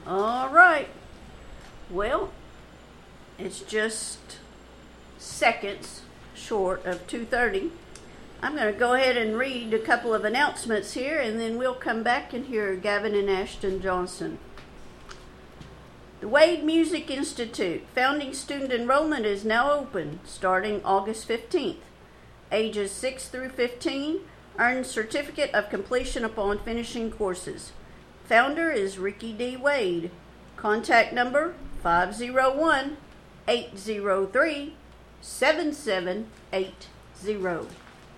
All right. Well, it's just seconds short of 2:30. I'm going to go ahead and read a couple of announcements here, and then we'll come back and hear Gavin and Ashton Johnson. The Wade Music Institute founding student enrollment is now open starting August 15th. Ages 6 through 15 earn certificate of completion upon finishing courses. Founder is Ricky D. Wade. Contact number 501-803-7780.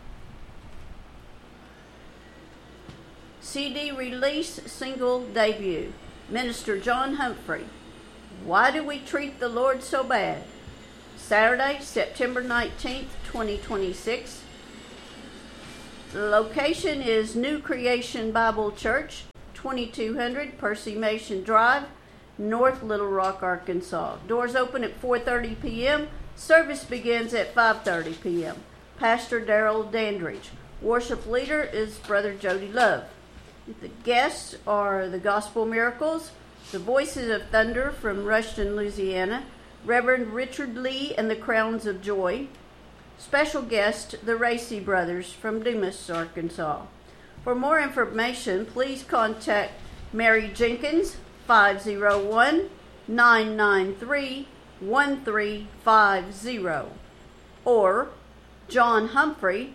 CD release single debut. Minister John Humphrey. Why do we treat the Lord so bad? Saturday, September 19th, 2026. The location is New Creation Bible Church, 2200 Percy Mason Drive, North Little Rock, Arkansas. Doors open at 4:30 p.m. Service begins at 5:30 p.m. Pastor Darrell Dandridge. Worship leader is Brother Jody Love. The guests are the Gospel Miracles, the Voices of Thunder from Rushton, Louisiana, Reverend Richard Lee and the Crowns of Joy. Special guest, the Racy Brothers from Dumas, Arkansas. For more information, please contact Mary Jenkins, 501-993-1350, or John Humphrey,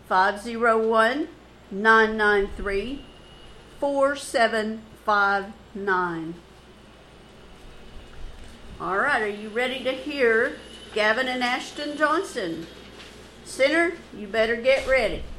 501-993-4759. All right, are you ready to hear Gavin and Ashton Johnson? Sinner, you better get ready.